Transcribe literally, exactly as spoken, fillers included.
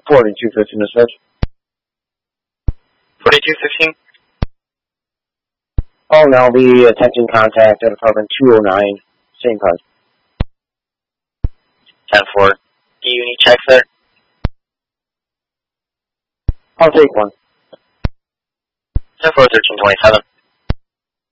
forty-two fifteen to search. forty-two fifteen. Oh, now be attempting contact at apartment two oh nine. Same card. ten four. Do you need checks there? I'll take one. ten four thirteen twenty-seven.